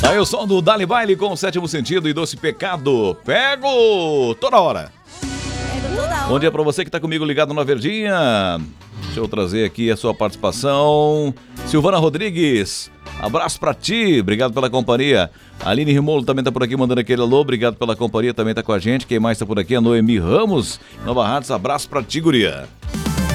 Aí o som do Dali Baile com o Sétimo Sentido e Doce Pecado. Pego toda hora. Bom dia pra você que tá comigo ligado na Verdinha. Deixa eu trazer aqui a sua participação. Silvana Rodrigues, abraço pra ti, obrigado pela companhia. Aline Rimolo também tá por aqui mandando aquele alô, obrigado pela companhia, também tá com a gente. Quem mais tá por aqui? A Noemi Ramos, Nova Hartz, abraço pra ti, guria.